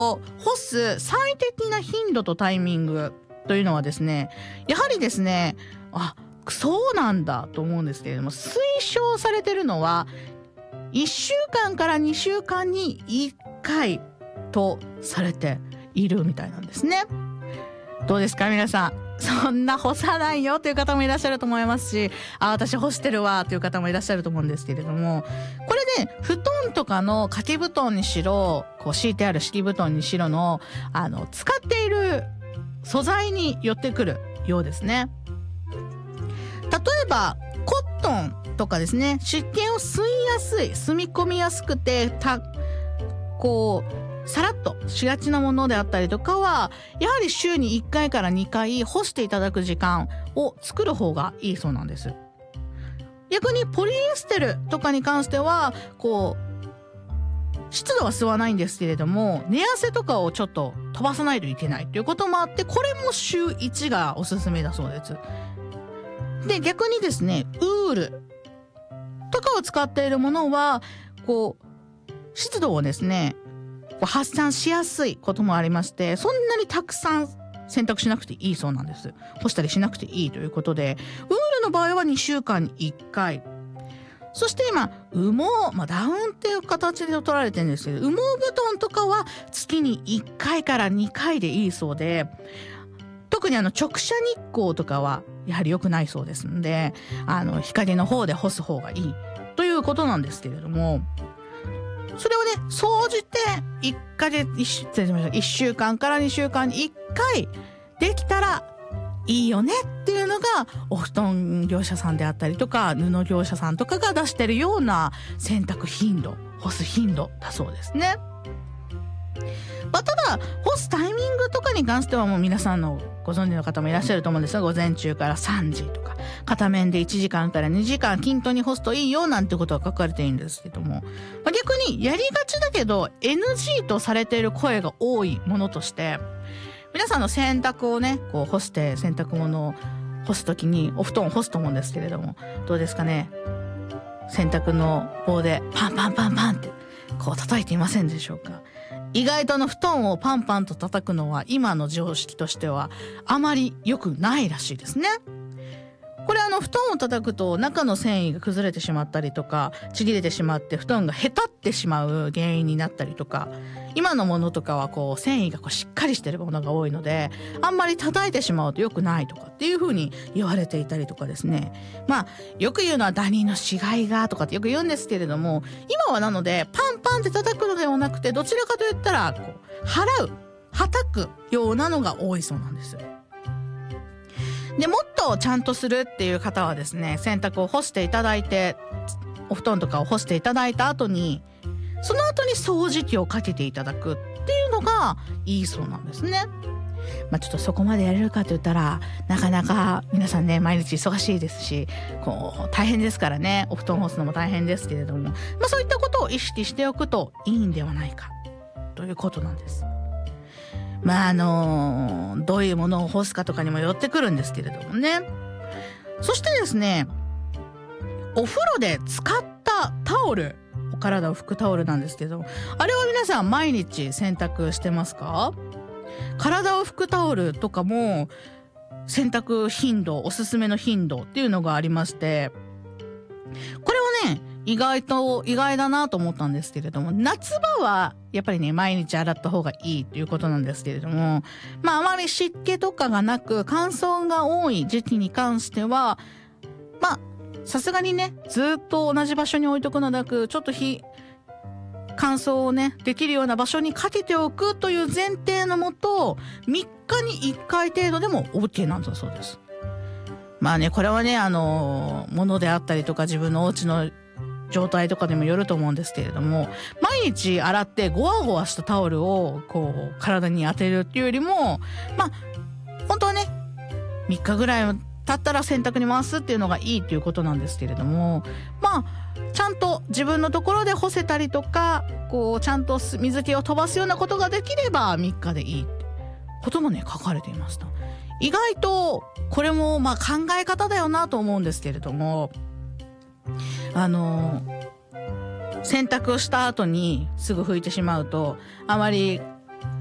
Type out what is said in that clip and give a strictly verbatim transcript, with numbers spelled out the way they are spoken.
干す最適な頻度とタイミングというのはですね、やはりですね、あ、そうなんだと思うんですけれども、推奨されてるのはいっしゅうかんからにしゅうかんにいっかいとされているみたいなんですね。どうですか皆さん、そんな干さないよという方もいらっしゃると思いますし、あ、私干してるわという方もいらっしゃると思うんですけれども、これね、布団とかの掛け布団にしろ、こう敷いてある敷布団にしろのあの使っている素材によってくるようですね。例えばコットンとかですね、湿気を吸いやすい、住み込みやすくてたこうさらっとしがちなものであったりとかは、やはり週にいっかいからにかい干していただく時間を作る方がいいそうなんです。逆にポリエステルとかに関してはこう湿度は吸わないんですけれども、寝汗とかをちょっと飛ばさないといけないということもあって、これも週いちがおすすめだそうです。で、逆にですね、ウールとかを使っているものはこう湿度をですね発散しやすいこともありまして、そんなにたくさん洗濯しなくていいそうなんです。干したりしなくていいということで、ウールの場合はにしゅうかんにいっかい、そして今羽毛、まあ、ダウンっていう形で取られてるんですけど、羽毛布団とかは月にいっかいからにかいでいいそうで、特にあの直射日光とかはやはり良くないそうですので、あの光の方で干す方がいいということなんですけれども、それをね総じていっかげついっしゅうかんからにしゅうかんにいっかいできたらいいよねっていうのが、お布団業者さんであったりとか布業者さんとかが出してるような洗濯頻度、干す頻度だそうですね。まあ、ただ干すタイミングとかに関してはもう皆さんのご存知の方もいらっしゃると思うんですが、午前中からさんじとか片面でいちじかんからにじかん均等に干すといいよなんてことが書かれているんですけども、まあ、逆にやりがちだけど エヌジー とされている声が多いものとして、皆さんの洗濯をねこう干して洗濯物を干すときにお布団を干すと思うんですけれども、どうですかね、洗濯の棒でパンパンパンパンってこう叩いていませんでしょうか。意外との布団をパンパンと叩くのは今の常識としてはあまり良くないらしいですね。これあの布団を叩くと中の繊維が崩れてしまったりとかちぎれてしまって布団がへたってしまう原因になったりとか、今のものとかはこう繊維がこうしっかりしてるものが多いので、あんまり叩いてしまうと良くないとかっていう風に言われていたりとかですね。まあよく言うのはダニの死骸がとかってよく言うんですけれども、今はなのでパンパンって叩くのではなくて、どちらかといったらこう払う、はたくようなのが多いそうなんです。でもっとちゃんとするっていう方はですね、洗濯を干していただいて、お布団とかを干していただいた後に、その後に掃除機をかけていただくっていうのがいいそうなんですね。まあちょっとそこまでやれるかと言ったらなかなか皆さんね毎日忙しいですし、こう大変ですからね、お布団干すのも大変ですけれども、まあそういったことを意識しておくといいんではないかということなんです。まああのどういうものを干すかとかにもよってくるんですけれどもね。そしてですね、お風呂で使ったタオル、お体を拭くタオルなんですけど、あれは皆さん毎日洗濯してますか？体を拭くタオルとかも洗濯頻度、おすすめの頻度っていうのがありまして、これはね意外と意外だなと思ったんですけれども、夏場はやっぱりね毎日洗った方がいいということなんですけれども、まああまり湿気とかがなく乾燥が多い時期に関しては、まあさすがにねずっと同じ場所に置いとくのでなく、ちょっと日乾燥をねできるような場所にかけておくという前提のもと、みっかにいっかい程度でも OK なんだそうです。まあねこれはねあの物であったりとか自分のお家の状態とかでもよると思うんですけれども、毎日洗ってゴワゴワしたタオルをこう体に当てるっていうよりも、まあ本当はねみっかぐらい経ったら洗濯に回すっていうのがいいっていうことなんですけれども、まあちゃんと自分のところで干せたりとか、こうちゃんと水気を飛ばすようなことができればみっかでいいってこともね書かれていました。意外とこれもまあ考え方だよなと思うんですけれども、あの洗濯をした後にすぐ拭いてしまうとあまり